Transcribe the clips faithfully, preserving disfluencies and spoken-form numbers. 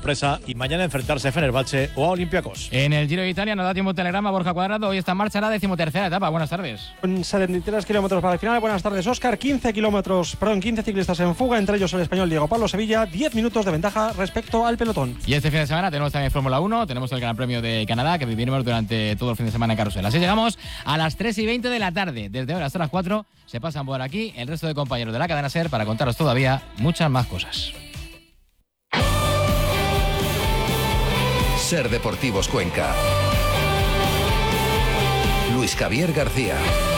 sorpresa y mañana enfrentarse a Fenerbahce o a Olympiacos. En el Giro de Italia nos da tiempo telegrama Borja Cuadrado. Hoy está en marcha la decimotercera etapa. Buenas tardes. Con setenta y tres kilómetros para el final. Buenas tardes, Óscar. quince kilómetros, perdón, quince ciclistas en fuga, entre ellos el español Diego Pablo Sevilla. diez minutos de ventaja respecto al pelotón. Y este fin de semana tenemos también Fórmula uno, tenemos el Gran Premio de Canadá que viviremos durante todo el fin de semana en carrusel. Así llegamos a las tres y veinte de la tarde. Desde ahora hasta las cuatro se pasan por aquí el resto de compañeros de la cadena SER para contaros todavía muchas más cosas. SER Deportivos Cuenca. Luis Javier García.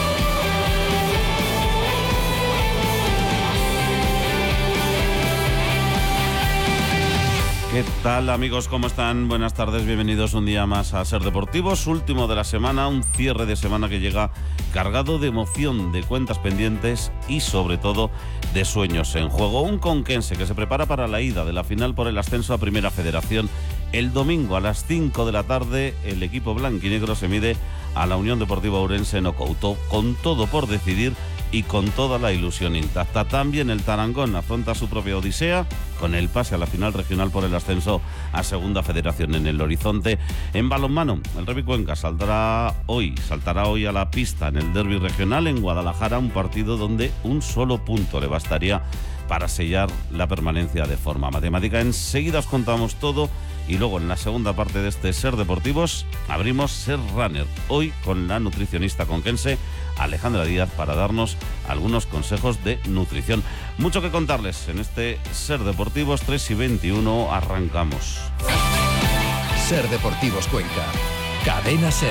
¿Qué tal, amigos? ¿Cómo están? Buenas tardes, bienvenidos un día más a SER Deportivos, último de la semana, un cierre de semana que llega cargado de emoción, de cuentas pendientes y sobre todo de sueños en juego. Un conquense que se prepara para la ida de la final por el ascenso a Primera Federación. El domingo a las cinco de la tarde el equipo blanquinegro se mide a la Unión Deportiva Ourense en Ocouto, con todo por decidir y con toda la ilusión intacta. También el Tarangón afronta su propia odisea con el pase a la final regional por el ascenso a Segunda Federación en el horizonte. En balonmano, el Revi Cuenca saldrá hoy, saltará hoy a la pista en el derbi regional en Guadalajara, un partido donde un solo punto le bastaría para sellar la permanencia de forma matemática. Enseguida os contamos todo y luego en la segunda parte de este SER Deportivos abrimos SER Runner, hoy con la nutricionista conquense Alejandra Díaz para darnos algunos consejos de nutrición. Mucho que contarles en este SER Deportivos. Tres y veintiuno, arrancamos. SER Deportivos Cuenca, cadena SER.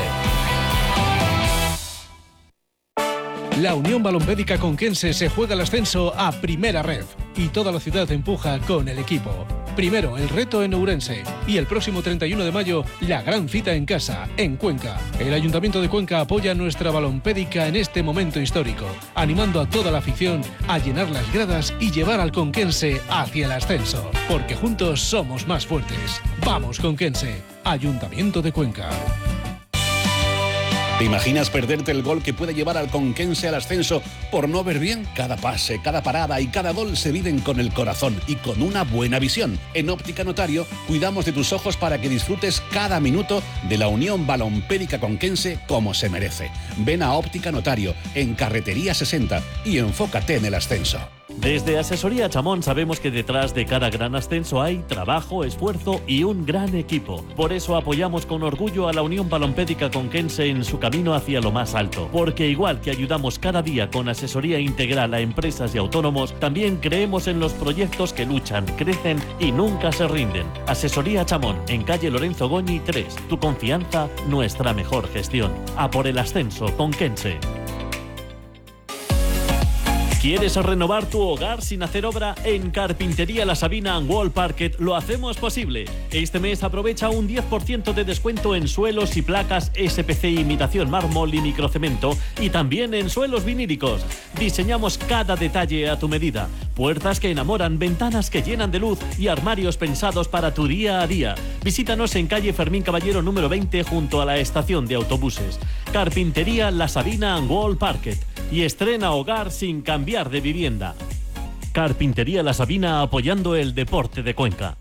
La Unión Balompédica Conquense se juega el ascenso a Primera Ref y toda la ciudad empuja con el equipo. Primero el reto en Ourense y el próximo treinta y uno de mayo la gran cita en casa, en Cuenca. El Ayuntamiento de Cuenca apoya a nuestra balompédica en este momento histórico, animando a toda la afición a llenar las gradas y llevar al Conquense hacia el ascenso, porque juntos somos más fuertes. ¡Vamos, Conquense! Ayuntamiento de Cuenca. ¿Te imaginas perderte el gol que puede llevar al Conquense al ascenso por no ver bien? Cada pase, cada parada y cada gol se viven con el corazón y con una buena visión. En Óptica Notario cuidamos de tus ojos para que disfrutes cada minuto de la Unión Balompédica Conquense como se merece. Ven a Óptica Notario en Carretería sesenta y enfócate en el ascenso. Desde Asesoría Chamón sabemos que detrás de cada gran ascenso hay trabajo, esfuerzo y un gran equipo. Por eso apoyamos con orgullo a la Unión Balompédica Conquense en su camino hacia lo más alto. Porque igual que ayudamos cada día con asesoría integral a empresas y autónomos, también creemos en los proyectos que luchan, crecen y nunca se rinden. Asesoría Chamón, en calle Lorenzo Goñi tres. Tu confianza, nuestra mejor gestión. A por el ascenso, Conquense. ¿Quieres renovar tu hogar sin hacer obra? En Carpintería La Sabina and Wall Parquet lo hacemos posible. Este mes aprovecha un diez por ciento de descuento en suelos y placas S P C imitación mármol y microcemento y también en suelos vinílicos. Diseñamos cada detalle a tu medida. Puertas que enamoran, ventanas que llenan de luz y armarios pensados para tu día a día. Visítanos en calle Fermín Caballero número veinte junto a la estación de autobuses. Carpintería La Sabina and Wall Parquet. Y estrena hogar sin cambiar de vivienda. Carpintería La Sabina apoyando el deporte de Cuenca.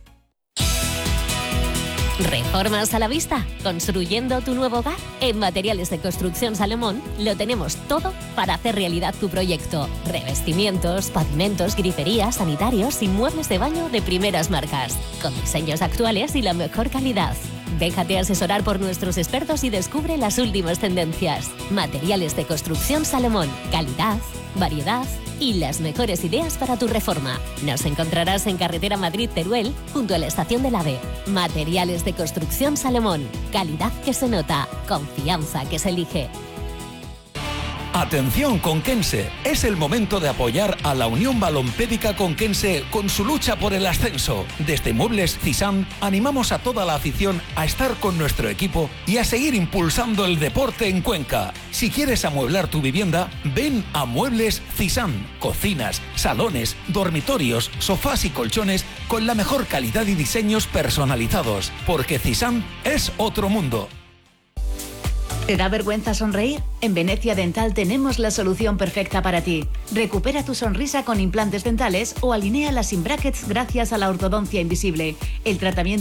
¿Reformas a la vista? ¿Construyendo tu nuevo hogar? En Materiales de Construcción Salomón lo tenemos todo para hacer realidad tu proyecto. Revestimientos, pavimentos, griferías, sanitarios y muebles de baño de primeras marcas, con diseños actuales y la mejor calidad. Déjate asesorar por nuestros expertos y descubre las últimas tendencias. Materiales de Construcción Salomón. Calidad, variedad y las mejores ideas para tu reforma. Nos encontrarás en Carretera Madrid-Teruel, junto a la estación del AVE. Materiales de Construcción Salomón. Calidad que se nota. Confianza que se elige. Atención Conquense, es el momento de apoyar a la Unión Balompédica Conquense con su lucha por el ascenso. Desde Muebles Cisam animamos a toda la afición a estar con nuestro equipo y a seguir impulsando el deporte en Cuenca. Si quieres amueblar tu vivienda, ven a Muebles Cisam. Cocinas, salones, dormitorios, sofás y colchones con la mejor calidad y diseños personalizados, porque Cisam es otro mundo. ¿Te da vergüenza sonreír? En Venecia Dental tenemos la solución perfecta para ti. Recupera tu sonrisa con implantes dentales o alinea las sin brackets gracias a la ortodoncia invisible. El tratamiento